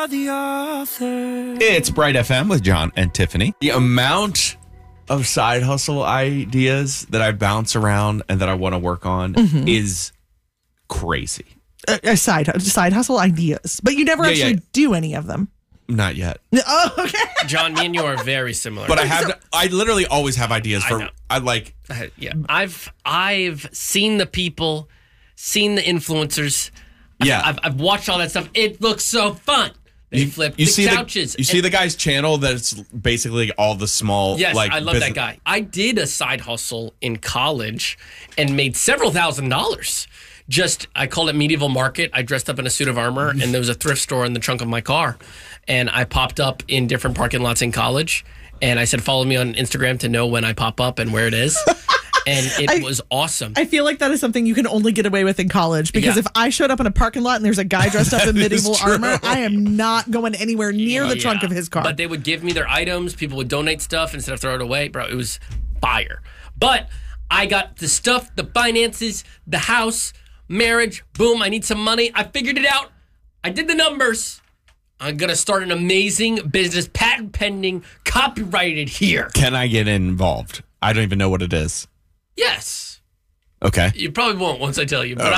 The author. It's Bright FM with John and Tiffany. The amount of side hustle ideas that I bounce around and that I want to work on is crazy. Side hustle ideas, but you never do any of them. Not yet. Oh, okay. John, me and you are very similar. But I literally always have ideas for. Yeah, I've seen the people, seen the influencers. Yeah, I've watched all that stuff. It looks so fun. They flip the couches. You see the guy's channel that's basically all the small. Yes, I love that guy. I did a side hustle in college and made several $1,000s. I called it Medieval Market. I dressed up in a suit of armor, and there was a thrift store in the trunk of my car. And I popped up in different parking lots in college. And I said, follow me on Instagram to know when I pop up and where it is. And it was awesome. I feel like that is something you can only get away with in college. Because if I showed up in a parking lot and there's a guy dressed up in medieval armor, I am not going anywhere near the trunk of his car. But they would give me their items. People would donate stuff instead of throw it away. Bro, it was fire. But I got the stuff, the finances, the house, marriage. Boom, I need some money. I figured it out. I did the numbers. I'm going to start an amazing business, patent pending, copyrighted here. Can I get involved? I don't even know what it is. Yes. Okay. You probably won't once I tell you. But,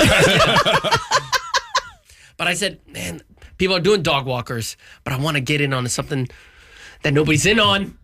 but I said, man, people are doing dog walkers, but I want to get in on something that nobody's in on.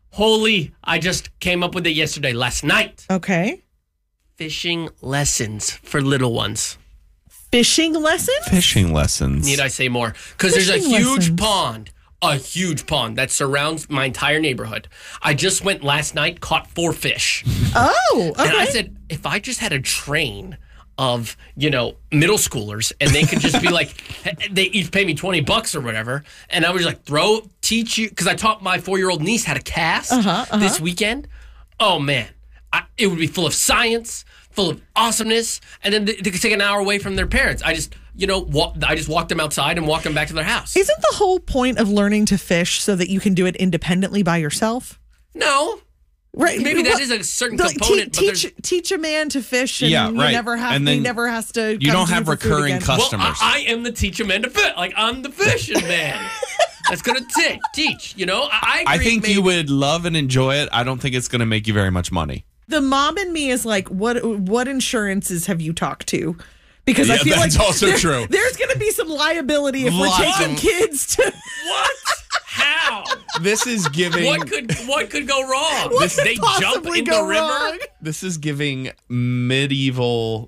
I just came up with it yesterday, last night. Okay. Fishing lessons for little ones. Fishing lessons? Fishing lessons. Need I say more? Because there's a huge pond that surrounds my entire neighborhood. I just went last night, caught 4 fish. Oh, okay. And I said, if I just had a train of, middle schoolers and they could just be like, they each pay me $20 or whatever. And I was like, teach you, because I taught my 4-year-old niece how to cast this weekend. Oh, man. It would be full of science, full of awesomeness, and then they could take an hour away from their parents. I just walked them outside and walked them back to their house. Isn't the whole point of learning to fish so that you can do it independently by yourself? No. Right. Maybe that is a certain component. Teach a man to fish, and he never has to. You don't have recurring customers. Well, I am the teach a man to fish. Like, I'm the fishing man. That's going to teach. I think you would love and enjoy it. I don't think it's going to make you very much money. The mom in me is like, what insurances have you talked to? Because I feel that's like also true. There's going to be some liability if we're taking kids to. What? How? This is giving. What could go wrong? They jump in the river. Wrong? This is giving medieval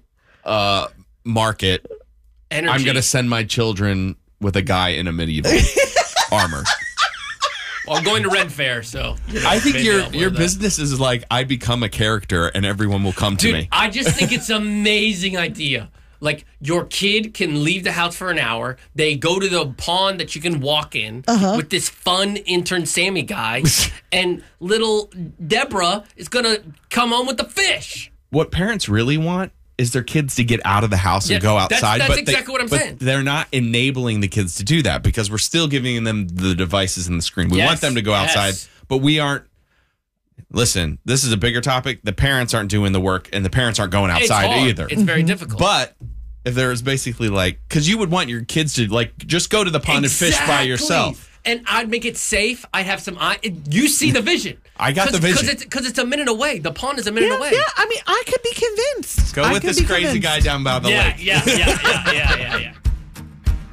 market energy. I'm going to send my children with a guy in a medieval armor. Well, I'm going to Red Fair, so I think your business is like I become a character and everyone will come to me. I just think it's an amazing idea. Like, your kid can leave the house for an hour. They go to the pond that you can walk in with this fun intern Sammy guy, and little Deborah is going to come home with the fish. What parents really want is their kids to get out of the house and go outside. That's exactly what I'm saying. They're not enabling the kids to do that because we're still giving them the devices and the screen. We want them to go outside, but we aren't. Listen, this is a bigger topic. The parents aren't doing the work, and the parents aren't going outside either. It's very difficult. But if there was basically because you would want your kids to just go to the pond and fish by yourself. And I'd make it safe. I'd have some. You see the vision. I got the vision because it's a minute away. The pond is a minute away. Yeah, I mean, I could be convinced. Go with this crazy guy down by the lake. Yeah.